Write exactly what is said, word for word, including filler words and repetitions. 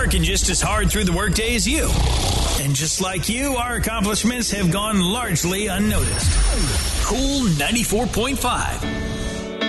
working just as hard through the workday as you. And just like you, our accomplishments have gone largely unnoticed. Cool ninety-four point five.